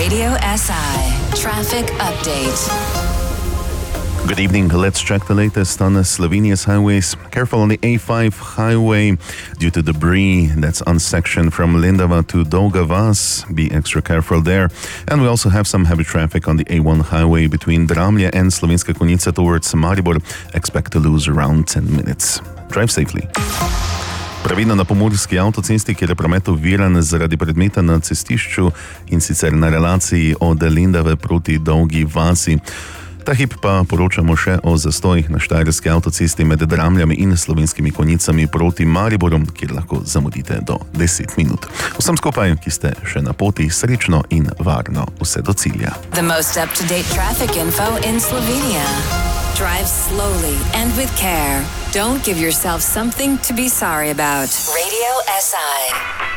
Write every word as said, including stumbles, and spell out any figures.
Radio S I Traffic Update. Good evening. Let's check the latest on Slovenia's highways. Careful on the A five highway due to debris that's on section from Lendava to Dolga Vas. Be extra careful there. And we also have some heavy traffic on the A one highway between Dramlje and Slovenska Konjica towards Maribor. Expect to lose around ten minutes. Drive safely. Pravilno na pomurski avtocesti, kjer je promet oviran zaradi predmeta na cestišču in sicer na relaciji od Lendave proti Dolgi Vasi. Ta hip pa poročamo še o zastojih na štajerski avtocesti med Dramljami in Slovenskimi Konjicami proti Mariboru, kjer lahko zamudite do deset minut. Vsem skupaj, ki ste še na poti, srečno in varno vse do cilja. The most up-to-date traffic info in Slovenia. Drive slowly and with care. Don't give yourself something to be sorry about. Radio S I.